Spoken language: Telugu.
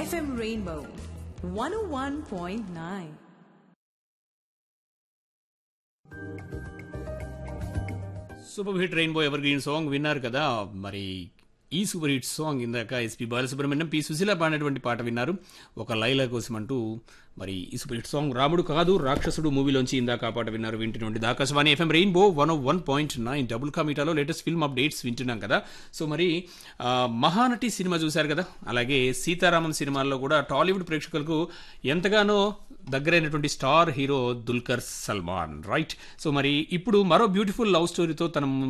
FM Rainbow 101.9. Super hit rainbow ever green song విన్నారు కదా. మరి ఈ సూపర్ హిట్ సాంగ్ ఇందాక ఎస్పి బాలసుబ్రహ్మణ్యం, పి సుశీల పాడినటువంటి పాట విన్నారు. ఒక లైలా కోసం అంటూ మరి ఈ సూపర్ హిట్ సాంగ్ రాముడు కాదు రాక్షసుడు మూవీలోంచి ఇందాక ఆ పాట విన్నారు. వింటున్నటువంటి Akashvani FM rainbow 101.9 double కామీటాలో latest film updates వింటున్నాం కదా. సో మరి మహానటి సినిమా చూశారు కదా, అలాగే సీతారామం సినిమాల్లో కూడా టాలీవుడ్ ప్రేక్షకులకు ఎంతగానో దగ్గరైనటువంటి star hero Dulquer Salman, right. So మరి ఇప్పుడు మరో బ్యూటిఫుల్ లవ్ స్టోరీతో తన